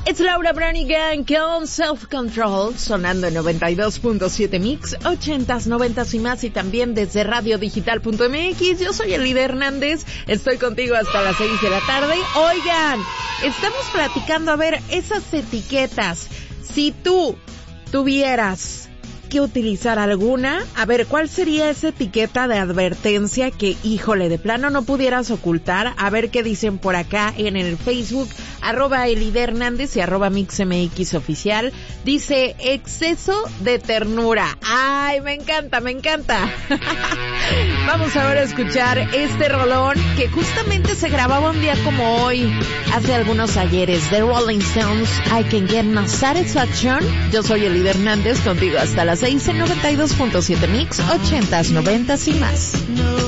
Es Laura Branigan con Self Control, sonando en 92.7 Mix, 80s, 90s y más, y también desde radiodigital.mx. Yo soy Elida Hernández, estoy contigo hasta las 6 de la tarde. Oigan, estamos platicando, a ver, esas etiquetas. Si tú tuvieras que utilizar alguna, a ver, ¿cuál sería esa etiqueta de advertencia que, híjole, de plano no pudieras ocultar? A ver qué dicen por acá en el Facebook, @Elida Hernández y @MixMX oficial. Dice, exceso de ternura. Ay, me encanta, me encanta. Vamos ahora a escuchar este rolón que justamente se grababa un día como hoy, hace algunos ayeres, The Rolling Stones, I Can Get No Satisfaction. Yo soy Elida Hernández, contigo hasta las 6 en 92.7 Mix, 80s, 90s y más.